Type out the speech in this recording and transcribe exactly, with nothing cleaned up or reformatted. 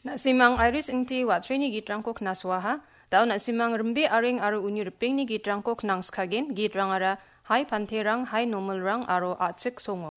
Nasimang Iris ingti watreni gitrang ko knaswaha, tau nasimang rembe aring aru uni reping ni gitrang ko knang skagin, gitrang ara hai panterang hai nomelrang aro atsik songo.